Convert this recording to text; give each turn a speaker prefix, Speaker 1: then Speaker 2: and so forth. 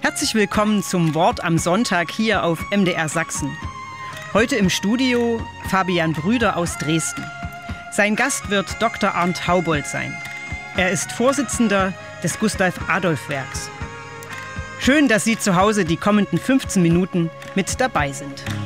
Speaker 1: Herzlich willkommen zum Wort am Sonntag hier auf MDR Sachsen. Heute im Studio Fabian Brüder aus Dresden. Sein Gast wird Dr. Arndt Haubold sein. Er ist Vorsitzender des Gustav-Adolf-Werks. Schön, dass Sie zu Hause die kommenden 15 Minuten mit dabei sind.